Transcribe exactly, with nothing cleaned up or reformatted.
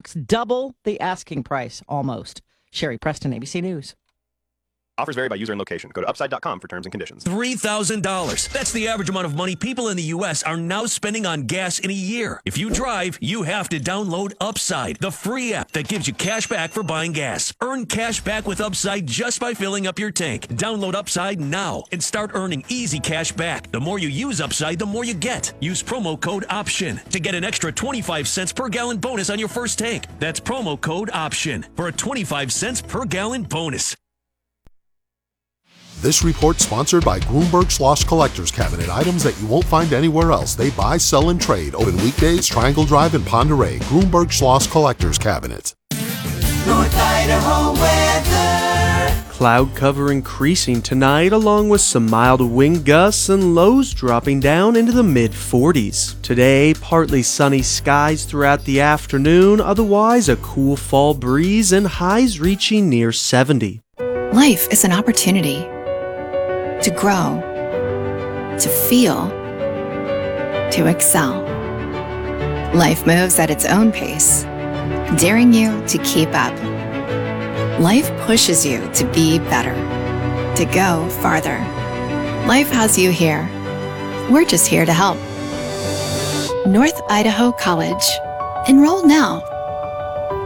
bucks, double the asking price almost. Sherry Preston, A B C News. Offers vary by user and location. Go to upside dot com for terms and conditions. three thousand dollars. That's the average amount of money people in the U S are now spending on gas in a year. If you drive, you have to download Upside, the free app that gives you cash back for buying gas. Earn cash back with Upside just by filling up your tank. Download Upside now and start earning easy cash back. The more you use Upside, the more you get. Use promo code OPTION to get an extra twenty-five cents per gallon bonus on your first tank. That's promo code OPTION for a twenty-five cents per gallon bonus. This report sponsored by Grunberg's Lost Collector's Cabinet. Items that you won't find anywhere else. They buy, sell, and trade. Open weekdays, Triangle Drive in Ponderay. Grunberg's Lost Collector's Cabinet. North Idaho weather. Cloud cover increasing tonight, along with some mild wind gusts and lows dropping down into the mid forties. Today, partly sunny skies throughout the afternoon, otherwise a cool fall breeze and highs reaching near seventy. Life is an opportunity to grow, to feel, to excel. Life moves at its own pace, daring you to keep up. Life pushes you to be better, to go farther. Life has you here. We're just here to help. North Idaho College. Enroll now.